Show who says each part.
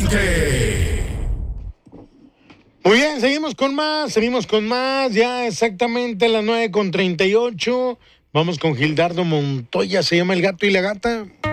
Speaker 1: 20.
Speaker 2: Muy bien, seguimos con más, ya exactamente las 9:38. Vamos con Gildardo Montoya, se llama El Gato y la Gata.